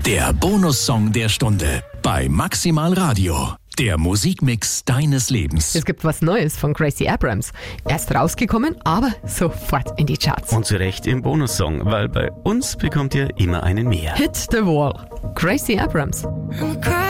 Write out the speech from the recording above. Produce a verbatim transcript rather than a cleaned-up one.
Der Bonussong der Stunde bei Maximal Radio. Der Musikmix deines Lebens. Es gibt was Neues von Gracie Abrams. Erst rausgekommen, aber sofort in die Charts. Und zu Recht im Bonussong, weil bei uns bekommt ihr immer einen mehr. Hit the Wall. Gracie Abrams.